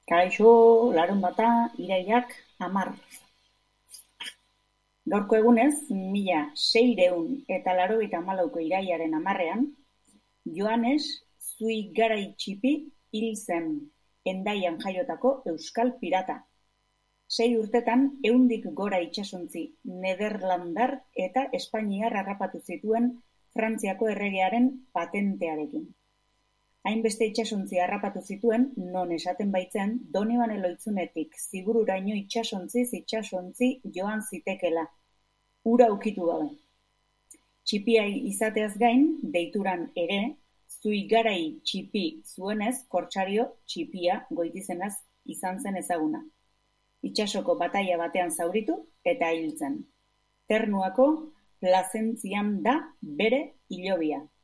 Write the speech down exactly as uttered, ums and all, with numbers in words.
Kaixo, larunbata, irailak hamar. Gaurko egunez, mila seiehun eta laurogeita hamalauko irailaren hamarrean, Joanes Zuigarai-Txipi hil zen, Hendaian jaiotako euskal pirata. Sei urtetan ehundik gora itsasontzi nederlandar eta espainiar harrapatu zituen Frantziako erregearen patentearekin. Hainbeste itsasontzi harrapatu zituen, non esaten baitzen, Donibane Lohitzunetik Zibururaino itsasontziz itsasontzi joan zitekela, ura ukitu gabe. Txipia izateaz gain, deituran ere, Zuigarai-Txipi zuenez, kortsario txipia goitizenaz izan zen ezaguna. Itsasoko bataila batean zauritu eta hil zen. Ternuako Plazentzian da bere hilobia.